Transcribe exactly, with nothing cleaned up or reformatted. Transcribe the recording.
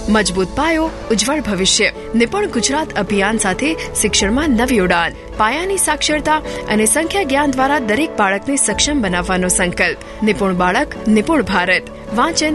મજબૂત પાયો, ઉજ્જવળ ભવિષ્ય. નિપુણ ગુજરાત અભિયાન સાથે શિક્ષણમાં નવી ઉડાન. પાયાની સાક્ષરતા અને સંખ્યા જ્ઞાન દ્વારા દરેક બાળકને સક્ષમ બનાવવાનો સંકલ્પ. નિપુણ બાળક, નિપુણ ભારત. વાંચન,